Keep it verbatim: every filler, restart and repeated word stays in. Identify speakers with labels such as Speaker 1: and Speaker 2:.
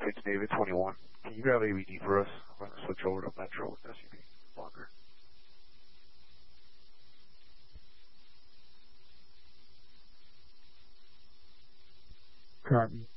Speaker 1: It's David twenty-one. Can you grab A B D for us? I'm going to switch over to Metro with S U V. Bunker.
Speaker 2: Copy.